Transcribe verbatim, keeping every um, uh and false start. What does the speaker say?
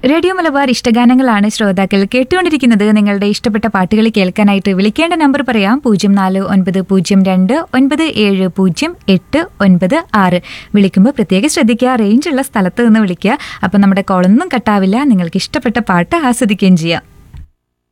Radio Malabar ഇഷ്ടഗാനങ്ങളാണ് ശ്രോതാക്കൾ കേട്ടുകൊണ്ടിരിക്കുന്നത്. നിങ്ങളുടെ ഇഷ്ടപ്പെട്ട പാട്ടുകൾ കേൾക്കാനായിട്ട് വിളിക്കേണ്ട നമ്പർ പറയാം: പൂജ്യം നാല് ഒൻപത് പൂജ്യം രണ്ട് ഒൻപത് ഏഴ് പൂജ്യം എട്ട് ഒൻപത് ആറ്. വിളിക്കുമ്പോൾ പ്രത്യേകം ശ്രദ്ധിക്കുക, റേഞ്ച് ഉള്ള സ്ഥലത്ത് നിന്ന് വിളിക്കുക. അപ്പം നമ്മുടെ കോളൊന്നും കട്ടാവില്ല, നിങ്ങൾക്ക് ഇഷ്ടപ്പെട്ട പാട്ട് ആസ്വദിക്കുകയും ചെയ്യാം.